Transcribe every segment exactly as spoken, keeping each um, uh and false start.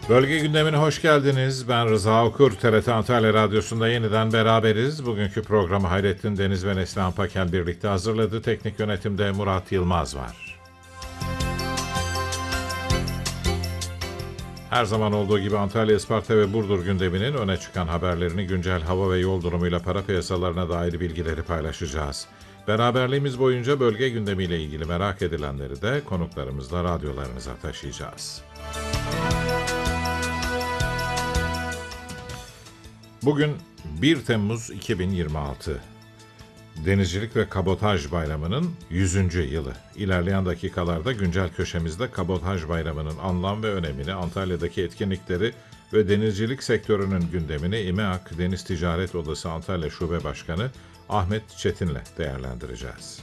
Bölge gündemine hoş geldiniz. Ben Rıza Okur. T R T Antalya Radyosu'nda yeniden beraberiz. Bugünkü programı Hayrettin Deniz ve Neslihan Pakel birlikte hazırladı. Teknik yönetimde Murat Yılmaz var. Her zaman olduğu gibi Antalya, Isparta ve Burdur gündeminin öne çıkan haberlerini, güncel hava ve yol durumuyla para piyasalarına dair bilgileri paylaşacağız. Beraberliğimiz boyunca bölge gündemiyle ilgili merak edilenleri de konuklarımızla radyolarınıza taşıyacağız. Bugün bir Temmuz iki bin yirmi altı. Denizcilik ve Kabotaj Bayramı'nın yüzüncü yılı. İlerleyen dakikalarda güncel köşemizde Kabotaj Bayramı'nın anlam ve önemini, Antalya'daki etkinlikleri ve denizcilik sektörünün gündemini İMEAK Deniz Ticaret Odası Antalya Şube Başkanı Ahmet Çetin'le değerlendireceğiz.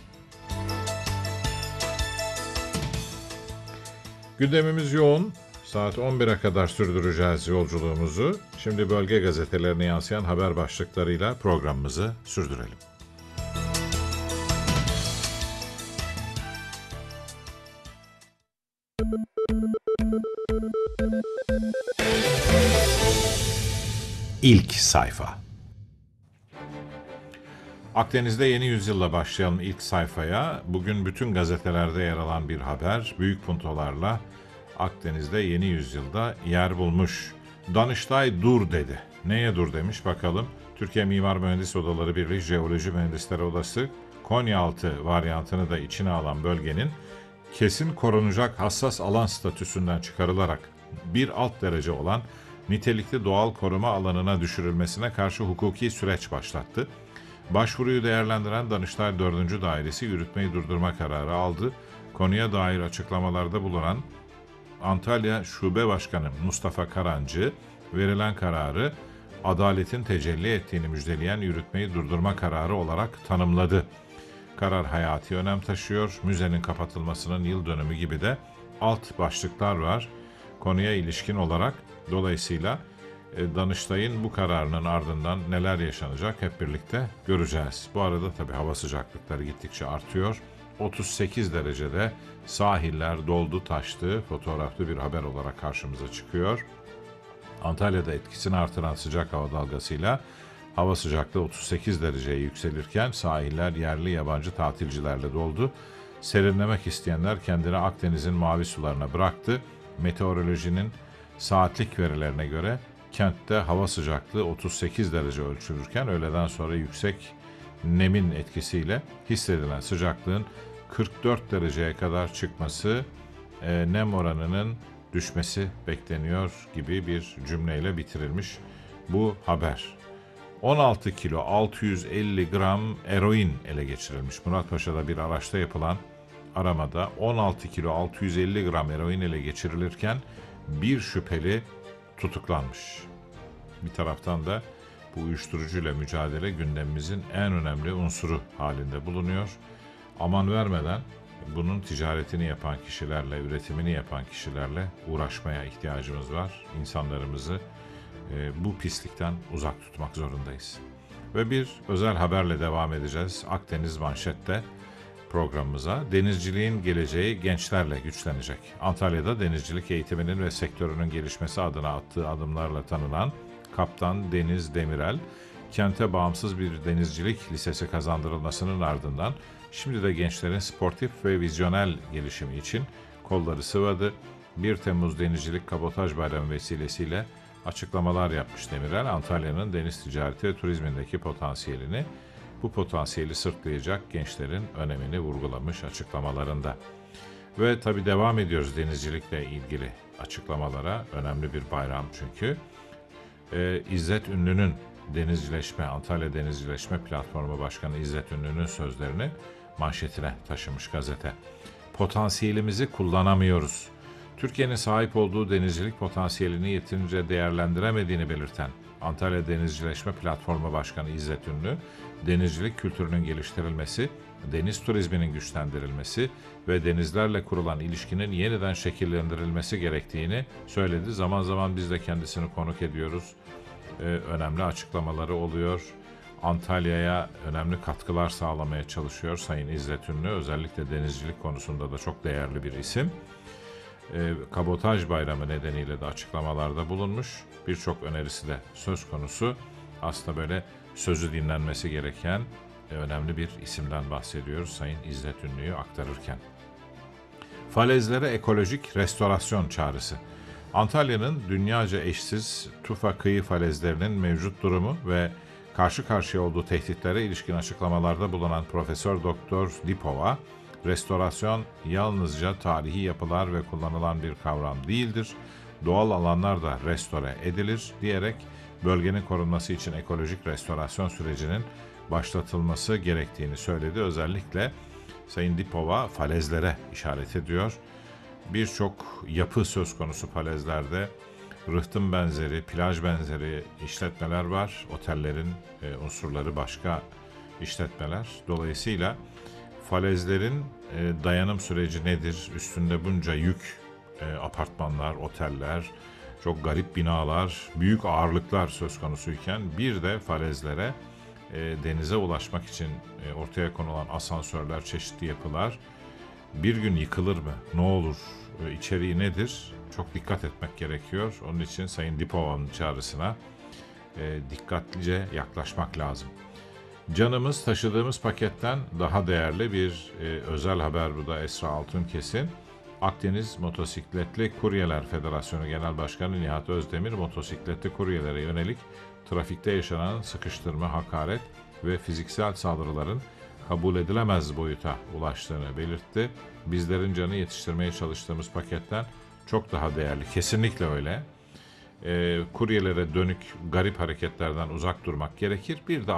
Gündemimiz yoğun. Saat on bire kadar sürdüreceğiz yolculuğumuzu. Şimdi bölge gazetelerine yansıyan haber başlıklarıyla programımızı sürdürelim. İlk sayfa. Akdeniz'de yeni yüzyılla başlayalım ilk sayfaya. Bugün bütün gazetelerde yer alan bir haber. Büyük puntolarla Akdeniz'de yeni yüzyılda yer bulmuş. Danıştay dur dedi. Neye dur demiş bakalım. Türkiye Mimar Mühendis Odaları Birliği Jeoloji Mühendisleri Odası Konyaaltı varyantını da içine alan bölgenin kesin korunacak hassas alan statüsünden çıkarılarak bir alt derece olan nitelikli doğal koruma alanına düşürülmesine karşı hukuki süreç başlattı. Başvuruyu değerlendiren Danıştay dördüncü Dairesi yürütmeyi durdurma kararı aldı. Konuya dair açıklamalarda bulunan Antalya Şube Başkanı Mustafa Karancı, verilen kararı adaletin tecelli ettiğini müjdeleyen yürütmeyi durdurma kararı olarak tanımladı. Karar hayati önem taşıyor. Müzenin kapatılmasının yıl dönümü gibi de alt başlıklar var konuya ilişkin olarak. Dolayısıyla Danıştay'ın bu kararının ardından neler yaşanacak hep birlikte göreceğiz. Bu arada tabii hava sıcaklıkları gittikçe artıyor. otuz sekiz derecede sahiller doldu taştı fotoğraflı bir haber olarak karşımıza çıkıyor. Antalya'da etkisini artıran sıcak hava dalgasıyla hava sıcaklığı otuz sekiz dereceye yükselirken sahiller yerli yabancı tatilcilerle doldu. Serinlemek isteyenler kendini Akdeniz'in mavi sularına bıraktı. Meteorolojinin saatlik verilerine göre kentte hava sıcaklığı otuz sekiz derece ölçülürken öğleden sonra yüksek nemin etkisiyle hissedilen sıcaklığın kırk dört dereceye kadar çıkması, e, nem oranının düşmesi bekleniyor gibi bir cümleyle bitirilmiş bu haber. on altı kilo altı yüz elli gram eroin ele geçirilmiş. Muratpaşa'da bir araçta yapılan aramada on altı kilo altı yüz elli gram eroin ele geçirilirken bir şüpheli tutuklanmış. Bir taraftan da bu uyuşturucuyla mücadele gündemimizin en önemli unsuru halinde bulunuyor. Aman vermeden bunun ticaretini yapan kişilerle, üretimini yapan kişilerle uğraşmaya ihtiyacımız var. İnsanlarımızı e, bu pislikten uzak tutmak zorundayız. Ve bir özel haberle devam edeceğiz. Akdeniz manşette programımıza denizciliğin geleceği gençlerle güçlenecek. Antalya'da denizcilik eğitiminin ve sektörünün gelişmesi adına attığı adımlarla tanınan Kaptan Deniz Demirel, kente bağımsız bir denizcilik lisesi kazandırılmasının ardından şimdi de gençlerin sportif ve vizyonel gelişimi için kolları sıvadı. bir Temmuz Denizcilik Kabotaj Bayramı vesilesiyle açıklamalar yapmış Demirel, Antalya'nın deniz ticareti ve turizmindeki potansiyelini, bu potansiyeli sırtlayacak gençlerin önemini vurgulamış açıklamalarında. Ve tabii devam ediyoruz denizcilikle ilgili açıklamalara. Önemli bir bayram çünkü. Ee, İzzet Ünlü'nün denizcileşme, Antalya Denizcileşme Platformu Başkanı İzzet Ünlü'nün sözlerini manşetine taşımış gazete. Potansiyelimizi kullanamıyoruz. Türkiye'nin sahip olduğu denizcilik potansiyelini yeterince değerlendiremediğini belirten Antalya Denizcileşme Platformu Başkanı İzzet Ünlü, denizcilik kültürünün geliştirilmesi, deniz turizminin güçlendirilmesi ve denizlerle kurulan ilişkinin yeniden şekillendirilmesi gerektiğini söyledi. Zaman zaman biz de kendisini konuk ediyoruz. Ee, önemli açıklamaları oluyor. Antalya'ya önemli katkılar sağlamaya çalışıyor Sayın İzzet Ünlü. Özellikle denizcilik konusunda da çok değerli bir isim. e, kabotaj bayramı nedeniyle de açıklamalarda bulunmuş. Birçok önerisi de söz konusu. Aslında böyle sözü dinlenmesi gereken e, önemli bir isimden bahsediyoruz Sayın İzzet Ünlü'yü aktarırken. Falezlere ekolojik restorasyon çağrısı. Antalya'nın dünyaca eşsiz Tufa kıyı falezlerinin mevcut durumu ve karşı karşıya olduğu tehditlere ilişkin açıklamalarda bulunan Profesör Doktor Lipova, restorasyon yalnızca tarihi yapılar ve kullanılan bir kavram değildir, doğal alanlar da restore edilir diyerek bölgenin korunması için ekolojik restorasyon sürecinin başlatılması gerektiğini söyledi. Özellikle Sayın Lipova falezlere işaret ediyor. Birçok yapı söz konusu falezlerde, rıhtım benzeri, plaj benzeri işletmeler var. Otellerin e, unsurları başka işletmeler. Dolayısıyla falezlerin e, dayanım süreci nedir? Üstünde bunca yük, e, apartmanlar, oteller, çok garip binalar, büyük ağırlıklar söz konusuyken bir de falezlere e, denize ulaşmak için e, ortaya konulan asansörler, çeşitli yapılar bir gün yıkılır mı? Ne olur? E, içeriği nedir? Çok dikkat etmek gerekiyor. Onun için Sayın Lipova'nın çağrısına e, dikkatlice yaklaşmak lazım. Canımız taşıdığımız paketten daha değerli bir e, özel haber bu da Esra Altunkesin. Akdeniz Motosikletli Kuryeler Federasyonu Genel Başkanı Nihat Özdemir, motosikletli kuryelere yönelik trafikte yaşanan sıkıştırma, hakaret ve fiziksel saldırıların kabul edilemez boyuta ulaştığını belirtti. Bizlerin canı yetiştirmeye çalıştığımız paketten çok daha değerli. Kesinlikle öyle. E, kuryelere dönük garip hareketlerden uzak durmak gerekir. Bir de